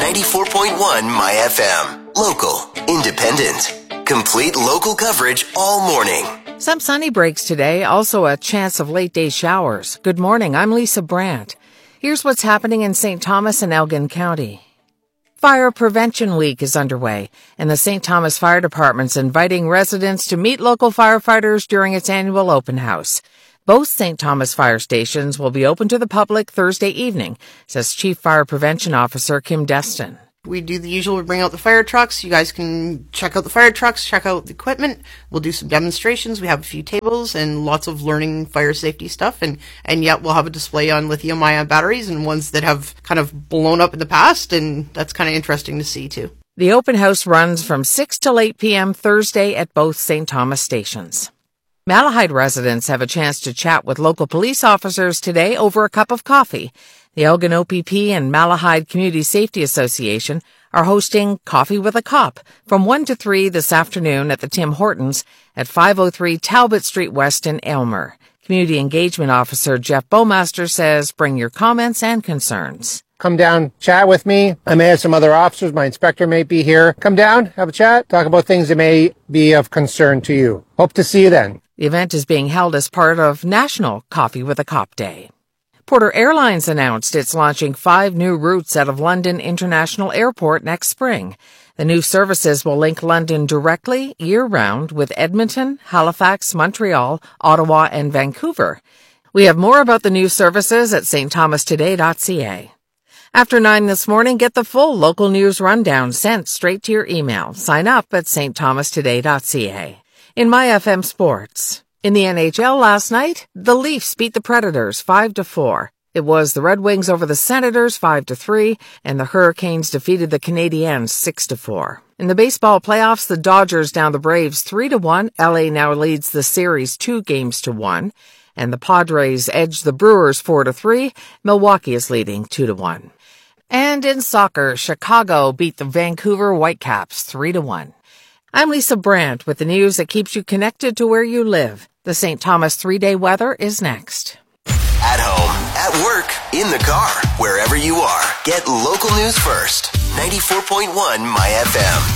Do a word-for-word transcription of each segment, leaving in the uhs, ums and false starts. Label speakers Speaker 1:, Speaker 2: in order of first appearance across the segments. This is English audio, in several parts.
Speaker 1: ninety-four point one My F M. Local, independent, complete local coverage all morning.
Speaker 2: Some sunny breaks today, also a chance of late-day showers. Good morning, I'm Lisa Brandt. Here's what's happening in Saint Thomas and Elgin County. Fire Prevention Week is underway, and the Saint Thomas Fire Department's inviting residents to meet local firefighters during its annual open house. Both Saint Thomas fire stations will be open to the public Thursday evening, says Chief Fire Prevention Officer Kim Destin.
Speaker 3: We do the usual. We bring out the fire trucks. You guys can check out the fire trucks, check out the equipment. We'll do some demonstrations. We have a few tables and lots of learning fire safety stuff. And, and yet we'll have a display on lithium-ion batteries and ones that have kind of blown up in the past. And that's kind of interesting to see, too.
Speaker 2: The open house runs from six till eight p.m. Thursday at both Saint Thomas stations. Malahide residents have a chance to chat with local police officers today over a cup of coffee. The Elgin O P P and Malahide Community Safety Association are hosting Coffee with a Cop from one to three this afternoon at the Tim Hortons at five oh three Talbot Street West in Aylmer. Community Engagement Officer Jeff Bowmaster says bring your comments and concerns.
Speaker 4: Come down, chat with me. I may have some other officers. My inspector may be here. Come down, have a chat, talk about things that may be of concern to you. Hope to see you then.
Speaker 2: The event is being held as part of National Coffee with a Cop Day. Porter Airlines announced it's launching five new routes out of London International Airport next spring. The new services will link London directly, year-round, with Edmonton, Halifax, Montreal, Ottawa, and Vancouver. We have more about the new services at s t thomas today dot c a. After nine this morning, get the full local news rundown sent straight to your email. Sign up at s t thomas today dot c a. In My F M Sports. In the N H L last night, the Leafs beat the Predators five to four. It was the Red Wings over the Senators five to three, and the Hurricanes defeated the Canadiens six to four. In the baseball playoffs, the Dodgers down the Braves three to one. L A now leads the series two games to one, and the Padres edged the Brewers four to three. Milwaukee is leading two to one. And in soccer, Chicago beat the Vancouver Whitecaps three to one. I'm Lisa Brandt with the news that keeps you connected to where you live. The Saint Thomas three-day weather is next.
Speaker 1: At home, at work, in the car, wherever you are, get local news first. ninety-four point one My F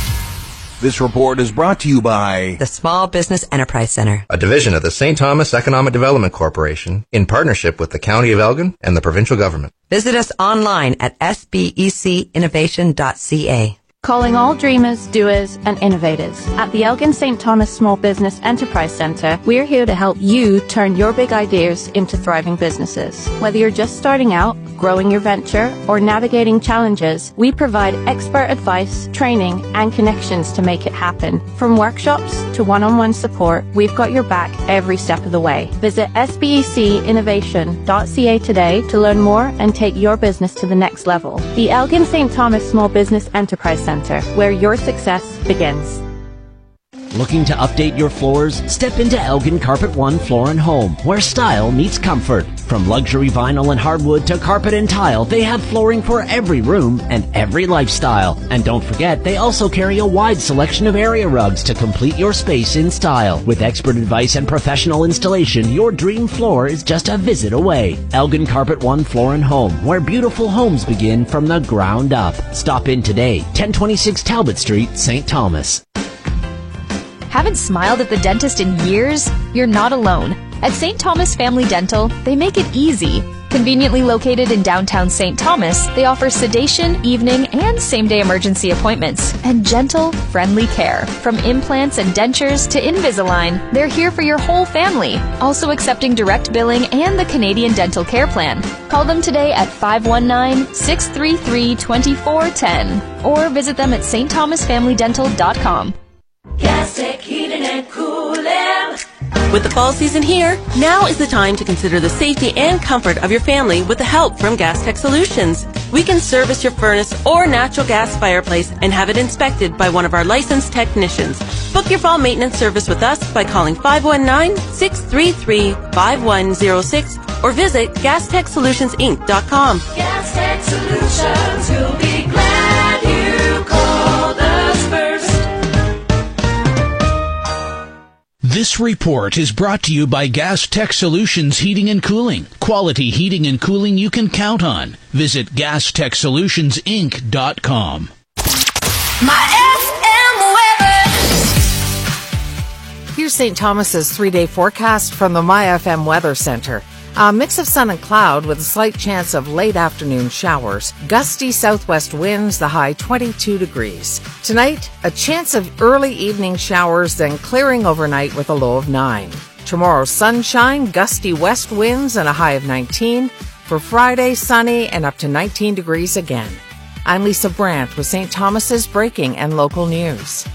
Speaker 1: M.
Speaker 5: This report is brought to you by
Speaker 6: the Small Business Enterprise Center,
Speaker 7: a division of the Saint Thomas Economic Development Corporation in partnership with the County of Elgin and the provincial government.
Speaker 6: Visit us online at s b e c innovation dot c a.
Speaker 8: Calling all dreamers, doers, and innovators. At the Elgin Saint Thomas Small Business Enterprise Center, we're here to help you turn your big ideas into thriving businesses. Whether you're just starting out, growing your venture, or navigating challenges, we provide expert advice, training, and connections to make it happen. From workshops to one-on-one support, we've got your back every step of the way. Visit s b e c innovation dot c a today to learn more and take your business to the next level. The Elgin Saint Thomas Small Business Enterprise Center, where your success begins.
Speaker 9: Looking to update your floors? Step into Elgin Carpet One Floor and Home, where style meets comfort. From luxury vinyl and hardwood to carpet and tile, they have flooring for every room and every lifestyle. And don't forget, they also carry a wide selection of area rugs to complete your space in style. With expert advice and professional installation, your dream floor is just a visit away. Elgin Carpet One Floor and Home, where beautiful homes begin from the ground up. Stop in today, ten twenty-six Talbot Street, Saint Thomas.
Speaker 10: Haven't smiled at the dentist in years? You're not alone. At Saint Thomas Family Dental, they make it easy. Conveniently located in downtown Saint Thomas, they offer sedation, evening, and same-day emergency appointments, and gentle, friendly care. From implants and dentures to Invisalign, they're here for your whole family, also accepting direct billing and the Canadian Dental Care Plan. Call them today at five one nine, six three three, two four one zero or visit them at s t thomas family dental dot com.
Speaker 11: Gas Tech Heating and Cooling. With the fall season here, now is the time to consider the safety and comfort of your family with the help from Gas Tech Solutions. We can service your furnace or natural gas fireplace and have it inspected by one of our licensed technicians. Book your fall maintenance service with us by calling five one nine, six three three, five one zero six or visit gas tech solutions inc dot com.
Speaker 12: Gas Tech Solutions, you'll be glad you called us first.
Speaker 13: This This report is brought to you by Gas Tech Solutions Heating and Cooling. Quality heating and cooling you can count on. Visit gas tech solutions inc dot com.
Speaker 12: My F M weather.
Speaker 2: Here's Saint Thomas's three-day forecast from the My F M Weather Center. A mix of sun and cloud with a slight chance of late afternoon showers. Gusty southwest winds, the high twenty-two degrees. Tonight, a chance of early evening showers, then clearing overnight with a low of nine. Tomorrow, sunshine, gusty west winds, and a high of nineteen. For Friday, sunny and up to nineteen degrees again. I'm Lisa Brandt with Saint Thomas's breaking and local news.